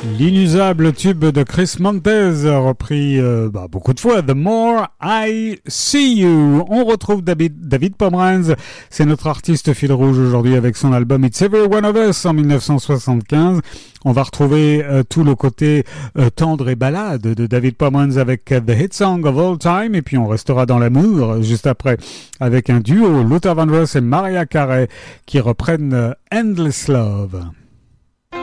L'inusable tube de Chris Montez, repris beaucoup de fois, The More I See You. On retrouve David Pomeranz, c'est notre artiste fil rouge aujourd'hui avec son album It's Every One of Us en 1975. On va retrouver tout le côté tendre et ballade de David Pomeranz avec The Hit Song of All Time, et puis on restera dans l'amour juste après avec un duo, Luther Vandross et Mariah Carey, qui reprennent Endless Love.